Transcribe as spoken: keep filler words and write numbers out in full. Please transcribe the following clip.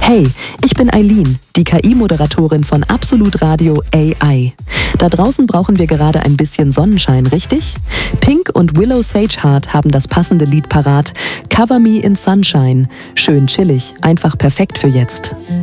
Hey, ich bin Eileen, die K I-Moderatorin von Absolut Radio A I. Da draußen brauchen wir gerade ein bisschen Sonnenschein, richtig? Pink und Willow Sageheart haben das passende Lied parat. Cover Me in Sunshine. Schön chillig, einfach perfekt für jetzt.